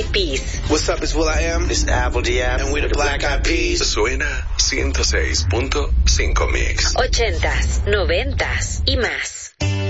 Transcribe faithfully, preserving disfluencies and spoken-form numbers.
Eyed Peas. What's up, it's Will I Am. It's Apple D M. And we're the Black Eyed Peas. Suena ciento seis punto cinco Mix. Ochentas, noventas y más.